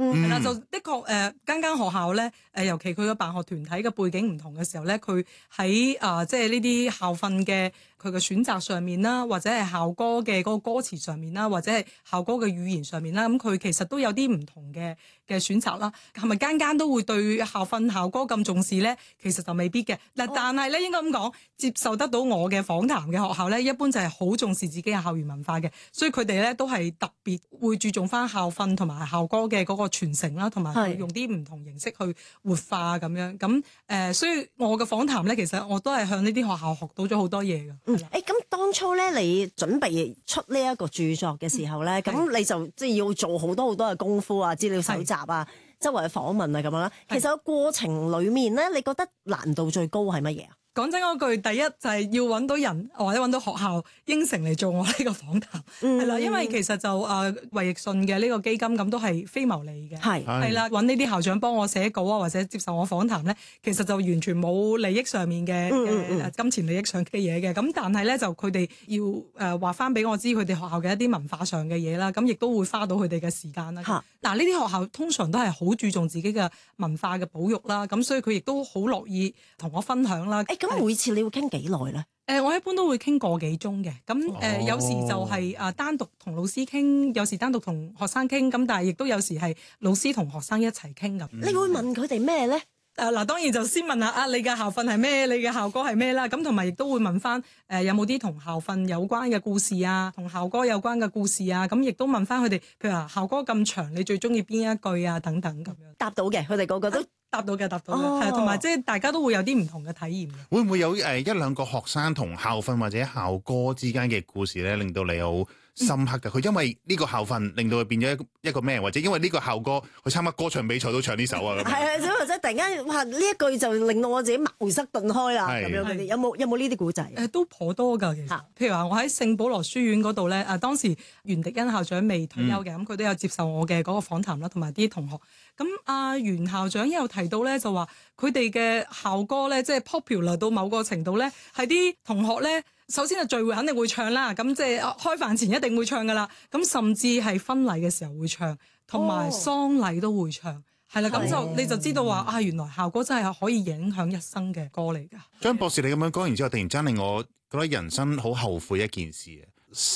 係啦，就的確間學校咧尤其佢嘅辦學團體嘅背景唔同嘅時候咧，佢喺即係呢啲校訓嘅佢嘅選擇上面啦，或者係校歌嘅嗰個歌詞上面啦，或者係校歌嘅語言上面啦，咁佢其實都有啲唔同嘅選擇啦。係咪間都會對校訓校歌咁重視咧？其實就未必嘅。但係咧應該咁講，接受得到我嘅訪談嘅學校咧，一般就係好重視自己嘅校園文化嘅，所以佢哋咧都係特別會注重翻校訓同埋校歌嘅嗰個傳承啦，同埋用啲唔同形式去活化咁樣。咁所以我嘅訪談咧，其實我都係向呢啲學校學到咗好多嘢㗎。 咁當初咧，你準備出呢一個著作嘅時候咧，咁你就即係要做好多嘅功夫啊，資料搜集啊，周圍去訪問啊咁樣啦。其實個過程裡面咧，你覺得難度最高係乜嘢啊？ 講真嗰句，第一就係要揾到人或者揾到學校應承嚟做我呢個訪談，係啦，因為其實就衛奕信嘅呢個基金咁都係非牟利嘅，係啦，揾呢啲校長幫我寫稿啊，或者接受我訪談咧，其實就完全冇利益上面嘅金錢利益上嘅嘢嘅，咁但係咧就佢哋要話翻俾我知佢哋學校嘅一啲文化上嘅嘢啦，咁亦都會花到佢哋嘅時間啦。嗱呢啲學校通常都係好注重自己嘅文化嘅保育啦，咁所以佢亦都好樂意同我分享啦。 咁每次你會傾幾耐咧？ 我一般都會傾個幾鐘嘅，咁有時就係單獨同老師傾，有時單獨同學生傾，咁但係亦都有時係老師同學生一齊傾咁。 你會問佢哋咩咧？ 嗱，當然就先問下你嘅校訓係咩，你嘅校歌係咩啦，咁同埋亦都會問翻有冇啲同校訓有關嘅故事啊，同校歌有關嘅故事啊，咁亦都問翻佢哋，譬如話校歌咁長，你最中意邊一句啊等等咁樣。 答到嘅，佢哋個個都。 答到嘅，係同埋即係大家都會有啲唔同嘅體驗嘅。會唔會有一兩個學生同校訓或者校歌之間嘅故事咧，令到你好深刻嘅？佢因為呢個校訓令到佢變咗一個咩？或者因為呢個校歌去參加歌唱比賽都唱呢首啊？咁係啊，或者突然間哇呢一句就令到我自己茅塞頓開啦咁樣嗰啲，有冇呢啲古仔？ 都頗多㗎，其實。譬如話我喺聖保羅書院嗰度咧，當時袁迪恩校長未退休嘅，咁佢都有接受我嘅嗰個訪談啦，同埋啲同學。咁袁校長有提到咧，就話佢哋嘅校歌咧，即係 popular 到某個程度咧，係啲同學咧，首先係聚會肯定會唱啦，咁即係開飯前一定會唱噶啦，咁甚至係婚禮嘅時候會唱，同埋喪禮都會唱，係啦，咁就你就知道話原來校歌真係可以影響一生嘅歌嚟㗎。 張博士，你咁樣講完之後，突然間令我覺得人生好後悔一件事啊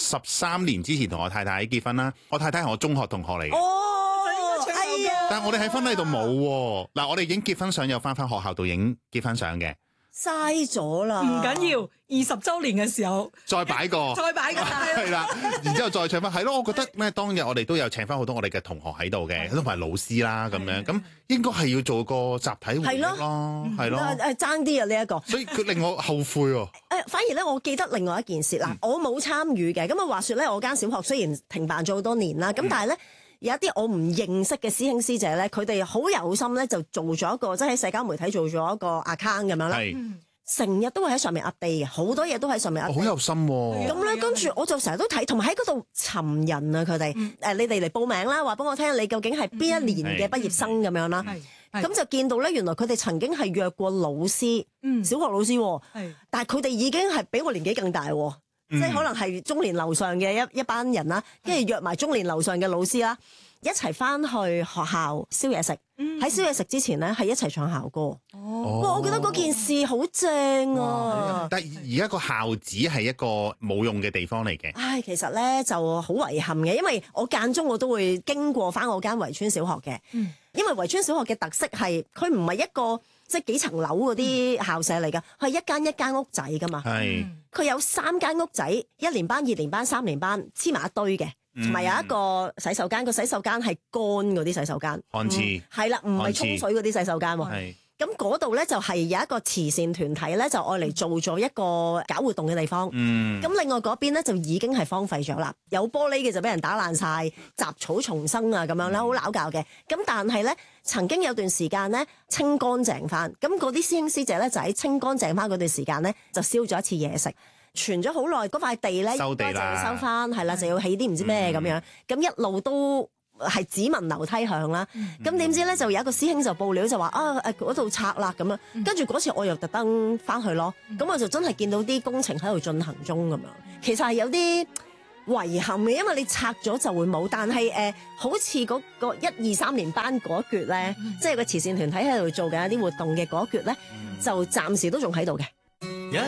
！13年之前同我太太結婚啦，我太太係我中學同學嚟嘅。但係我哋喺婚禮度冇喎。嗱，我哋影結婚相有翻學校度影結婚相嘅， 嘥咗啦。 唔緊要，20週年嘅時候再擺個，係啦，然之後再唱翻，係咯。我覺得咩當日我哋都有請翻好多我哋嘅同學喺度嘅，同埋老師啦咁樣，咁應該係要做個集體回憶咯，係咯。 爭啲啊呢一個， 所以佢令我後悔喎。 反而咧，我記得另外一件事嗱，我冇參與嘅。咁啊，話說咧，我間小學雖然停辦咗好多年啦，咁但係咧。有一啲我唔認識嘅師兄師姐咧，佢哋好有心咧，就做咗一個即係喺社交媒體做咗一個 account 咁樣啦，成日都會喺上面 update 嘅，好多嘢都喺上面 update。好有心喎！ 咁咧，跟住我就成日都睇，同埋喺嗰度尋人啊，佢哋你哋嚟報名啦，話俾我聽你究竟係邊一年嘅畢業生咁樣啦。咁就見到咧，原來佢哋曾經係約過老師，小學老師，但係佢哋已經係比我年紀更大喎。即係可能係中年樓上嘅一班人啦，跟住約埋中年樓上嘅老師啦，一齊翻去學校燒嘢食。喺燒嘢食之前咧，係一齊唱校歌。哇！我覺得嗰件事好正啊！ 但係而家個校址係一個冇用嘅地方嚟嘅。 其實咧就好遺憾嘅，因為我間中我都會經過翻我間圍村小學嘅。因為圍村小學嘅特色係佢唔係一個即係幾層樓嗰啲校舍嚟㗎，係一間屋仔㗎嘛。佢有3間屋仔，1年班、2年班、3年班黐埋一堆嘅，同埋有一個洗手間。個洗手間係乾嗰啲洗手間， 漢廁係啦，唔係沖水嗰啲洗手間喎。咁嗰度咧就係有一個慈善團體咧，就愛嚟做咗一個搞活動嘅地方。咁另外嗰邊咧就已經係荒廢咗啦，有玻璃嘅就俾人打爛晒，雜草叢生啊咁樣啦，好撈教嘅。咁但係咧曾經有段時間咧清乾淨翻，咁嗰啲師兄師姐咧就喺清乾淨翻嗰段時間咧就燒咗一次嘢食，傳咗好耐嗰塊地咧收地啦， 就要收翻，係啦，就要起啲唔知咩咁樣，咁一路都係只聞樓梯響啦。咁點知咧就有一個師兄就報料就話嗰度拆啦咁樣，跟住嗰次我又特登翻去咯，咁我就真係見到啲工程喺度進行中咁樣，其實係有啲遺憾嘅，因為你拆咗就會冇。但係好似嗰個1、2、3年班嗰一橛咧，即係個慈善團體喺度做緊一啲活動嘅嗰一橛咧，就暫時都仲喺度嘅。